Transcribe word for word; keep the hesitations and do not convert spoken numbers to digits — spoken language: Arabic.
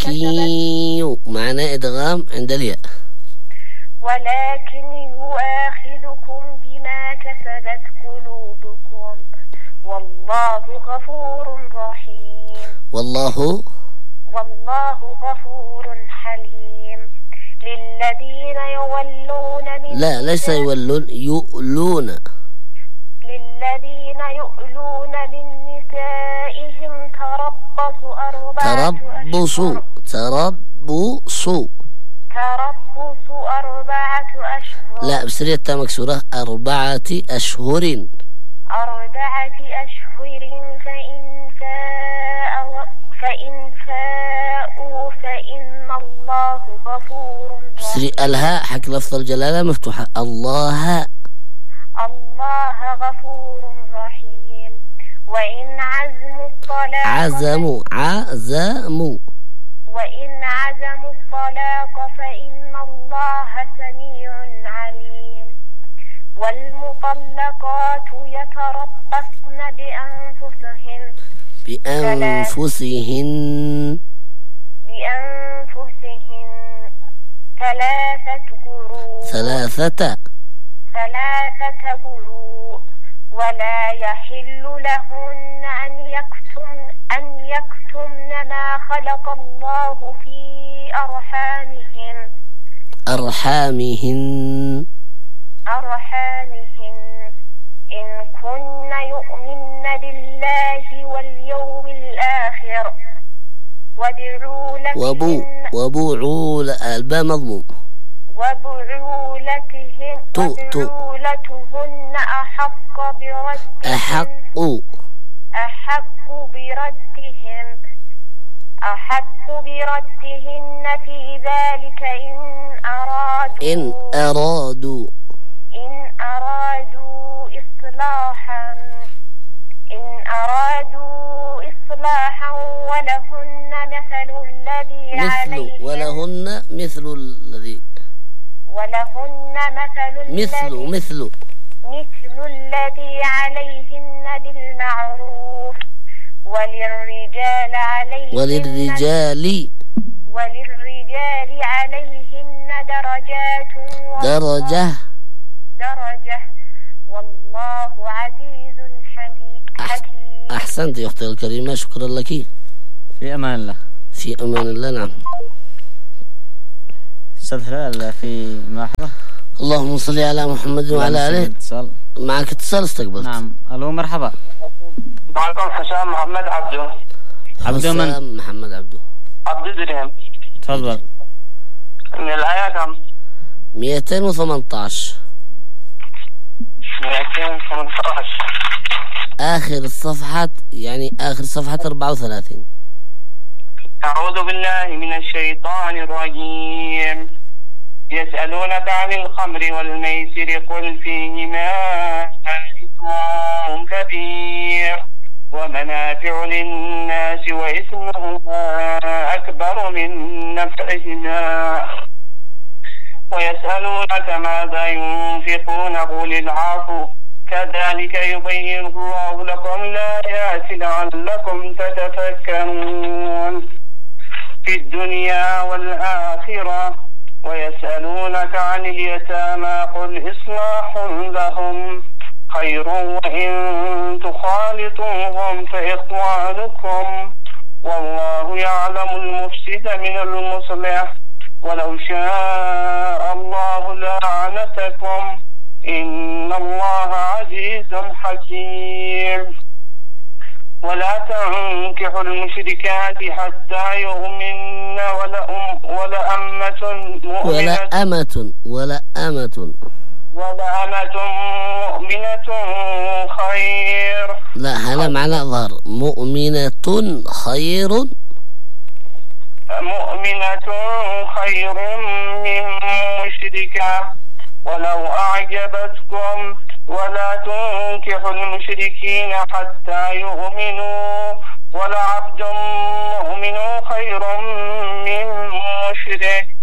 ولكن معنى إدغام عند الياء. ولكن يؤاخذكم بما كسبت قلوبكم والله غفور رحيم. والله والله غفور حليم. للذين يولون من لا ليس يولون يؤلون. للذين يؤلون من نسائهم تربصوا أربعة تربصوا تربصوا تربص أربعة أشهر. لا بسرية تا مكسورة أربعة أشهر. أربعة أشهر فإن فاءوا فإن فاءوا فإن الله غفور رحيم. بسري الهاء حق لفظ الجلالة مفتوحة. الله الله غفور رحيم. وإن عزموا الطلاق عزموا عزموا وإن عزموا الطلاق فإن الله سميع عليم. والمطلقات يتربصن بأنفسهن بأنفسهن بأنفسهن ثلاثة قروء ثلاثة ثلاثة قروء ولا يحل لهن أن يكتمن أن يكتمن ما خلق الله في أرحامهن أرحامهن أرحامهن إن كن يؤمن بالله واليوم الآخر وبو وبعول الباء مضموم وبعولتهن وبعولتهن أحق بردهن أحق أحق بردهن أحق بردهن في ذلك إن أرادوا إن أرادوا إن أرادوا إصلاحا إن أرادوا إصلاحا ولهن مثل الذي مثل عليهن ولهن مثل الذي ولهن مثل مثل الذي مثل مثل الذي عليهن بالمعروف وللرجال عليهن وللرجال وللرجال عليهن درجات درجة درجة والله عزيز حكيم. أحسنت يا أختي الكريمة، شكرا لك. في أمان الله. في أمان الله. نعم. أستاذ هلال في ملاحظة. اللهم صل على محمد وعلى آله. اتصال. معك اتصال استقبلت. نعم. ألو مرحبا. معكم حسام محمد عبده. عبده من؟ حسام محمد عبده. عبد درهم. تفضل. من الآية كم؟ مئتين وثمانية عشر. مئتين وثمانية عشر. آخر الصفحة يعني آخر صفحة أربعة وثلاثين. أعوذ بالله من الشيطان الرجيم. يسألونك عن الخمر والميسر قل فيهما إثم كبير ومنافع للناس وإثمهما أكبر من نفعهما ويسألونك ماذا ينفقون قل العفو كذلك يبين الله لكم الآيات لعلكم تتفكرون في الدنيا والآخرة. ويسألونك عن اليتامى قل إصلاح لهم خير وإن تخالطوهم فإخوانكم والله يعلم المفسد من المصلح ولو شاء الله لأعنتكم إن الله عزيز حكيم. ولا تنكحوا المشركات حتى يؤمن ولا أم ولا أمة مؤمنة ولا أمة ولا أمة ولا أمة مؤمنة خير. لا هلا معنى ظهر مؤمنة خير مؤمنة خير من مشركة ولو أعجبتكم ولا تنكحوا المشركين حتى يؤمنوا ولعبد مؤمن خير من مشرك